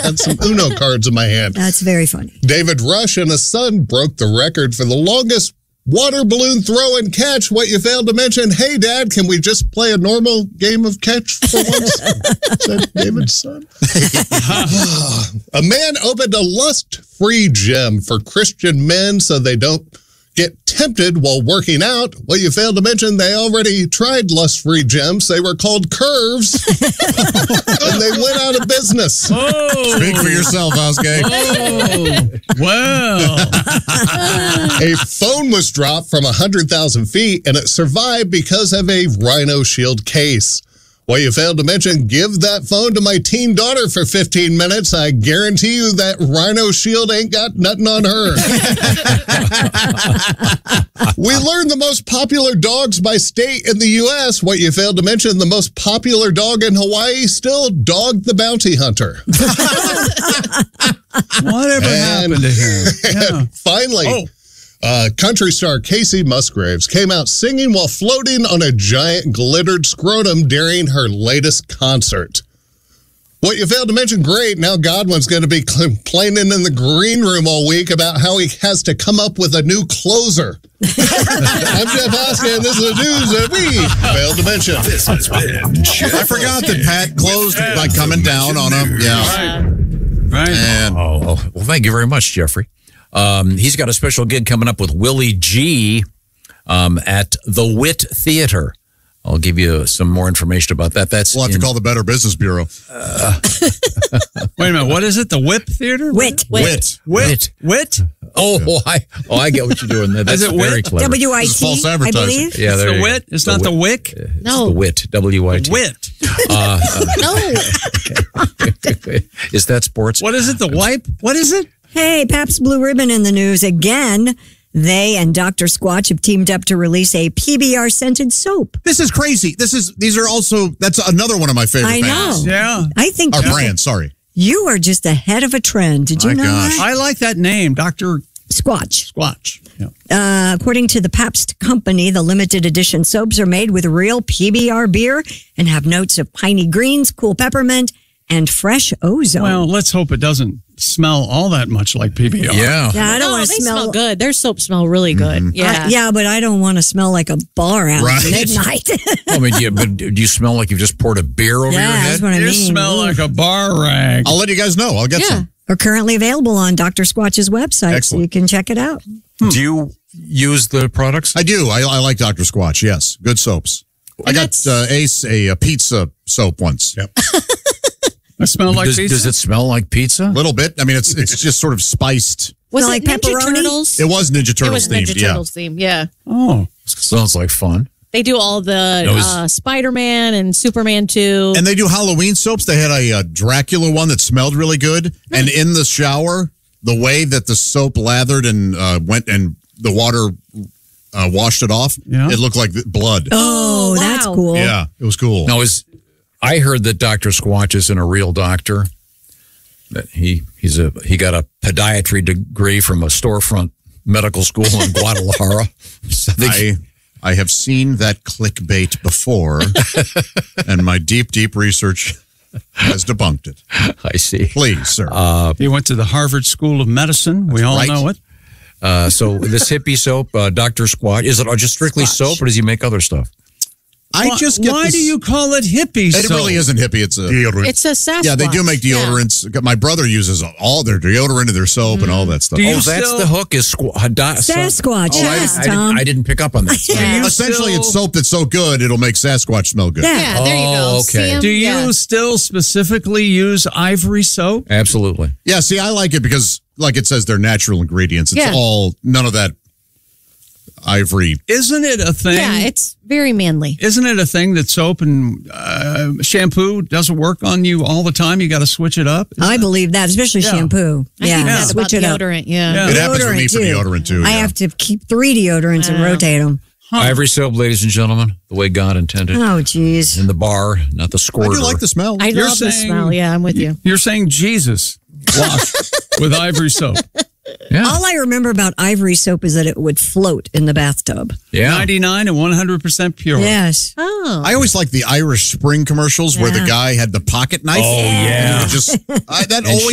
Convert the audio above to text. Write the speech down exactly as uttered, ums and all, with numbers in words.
had some Uno cards in my hand. That's very funny. David Rush and his son broke the record for the longest water balloon throw and catch. What you failed to mention, hey, Dad, can we just play a normal game of catch for once? Said David's son. A man opened a lust-free gym for Christian men so they don't get tempted while working out. What you failed to mention, they already tried lust-free gyms. They were called Curves, and they went out of business. Oh. Speak for yourself, Housegay. Oh, well. A phone was dropped from one hundred thousand feet, and it survived because of a Rhino Shield case. Well, you failed to mention, give that phone to my teen daughter for fifteen minutes. I guarantee you that Rhino Shield ain't got nothing on her. We learned the most popular dogs by state in the U S. What you failed to mention, the most popular dog in Hawaii, still Dog the Bounty Hunter. Whatever And- happened to him? Yeah. Finally, Oh. uh, country star Casey Musgraves came out singing while floating on a giant glittered scrotum during her latest concert. What you failed to mention, great, now Godwin's going to be complaining in the green room all week about how he has to come up with a new closer. I'm Jeff Hoskin, and this is the news that we failed to mention. This has been Jeff I forgot that Hoskin Pat closed with by coming down on him. Yeah. Right. And Oh, well, thank you very much, Jeffrey. Um, he's got a special gig coming up with Willie G um, at the Wit Theater. I'll give you some more information about that. That's we'll have in, to call the Better Business Bureau. Uh, Wait a minute. What is it? The Whip Theater? Wit. Wit. Wit. Wit? Oh, oh, I, oh, I get what you're doing there. That's Is it very Wit? clever. W I This is false T, I advertising. believe. Yeah, It's there the you go. Wit? It's The not the Wit. Wick? It's No. the Wit, W I T. Wit. Uh, No. is that sports? What is it? The wipe? What is it? Hey, Pabst Blue Ribbon in the news again. They and Doctor Squatch have teamed up to release a P B R scented soap. This is crazy. This is these are also that's another one of my favorite I bands. know. Yeah. I think Our you- brand, sorry. you are just ahead of a trend. Did you My know gosh. that? I like that name, Doctor Squatch. Squatch. Yeah. Uh, according to the Pabst Company, the limited edition soaps are made with real P B R beer and have notes of piney greens, cool peppermint, and fresh ozone. Well, let's hope it doesn't smell all that much like P B R. Yeah. yeah, I don't No, want they to smell, smell. good. Their soaps smell really good. Yeah. I- yeah, but I don't want to smell like a bar out Right. at midnight. I mean, do you, but do you smell like you've just poured a beer over yeah, your head? that's what I You mean. smell like a bar rag. I'll let you guys know. I'll get Yeah. some. Are currently available on Doctor Squatch's website, so Excellent. you can check it out. Do you use the products? I do. I, I like Doctor Squatch. Yes, good soaps. I And got that's- uh, Ace a, a pizza soap once. Yep. I smell like does, pizza. does it smell like pizza? A little bit. I mean, it's it's just sort of spiced. Was Smell it like Ninja pepperoni? Turtles? It was Ninja It Turtles was themed. Ninja yeah. Turtles theme. Yeah. Oh. Sounds like fun. They do all the No, it's- uh, Spider-Man and Superman two. And they do Halloween soaps. They had a, uh Dracula one that smelled really good. And in the shower, the way that the soap lathered and uh, went and the water uh, washed it off, Yeah. it looked like blood. Oh, wow. that's cool. Yeah, it was cool. Now, is I heard that Doctor Squatch isn't a real doctor. That he he's a he got a podiatry degree from a storefront medical school in Guadalajara. So they- I I have seen that clickbait before, and my deep, deep research has debunked it. I see. Please, sir. He went to the Harvard School of Medicine. We all right. know it. Uh, so this hippie soap, uh, Doctor Squatch, is it just strictly soap, or does he make other stuff? I Why- just get Why this- do you call it hippie It soap? really isn't hippie. It's a It's a Sasquatch. yeah. They do make Yeah. deodorants. My brother uses all their deodorant and their soap and all that stuff. Do you Oh, that's still- the hook. Is squ- uh, di- so- Sasquatch, Oh, I- yes, I, Tom. didn't, I didn't pick up on that. Do you Essentially, still- it's soap that's so good it'll make Sasquatch smell good. Yeah. Yeah, there you go. Oh, See okay. 'em? Do you Yeah. still specifically use ivory soap? Absolutely. Yeah, see, I like it because, like it says, they're natural ingredients. It's Yeah. all none of that ivory. Isn't it a thing? Yeah, it's very manly. Isn't it a thing that soap and uh, shampoo doesn't work on you all the time? You got to switch it up. I believe that, especially Yeah. shampoo. I Yeah, think that about switch it up. deodorant. Yeah. Yeah. It happens with me Deodorant, for too. deodorant too. I yeah. have to keep three deodorants and Wow. rotate them. Ivory soap, ladies and gentlemen, the way God intended. Oh, geez. In the bar, not the I squirter. do like the smell. I You're love the saying- smell. Yeah, I'm with you. You're saying Jesus washed with ivory soap. Yeah. All I remember about ivory soap is that it would float in the bathtub. Yeah. ninety-nine and one hundred percent pure. Yes. Oh. I always like the Irish Spring commercials where the Yeah. guy had the pocket knife. Oh, yeah. Just I, that And always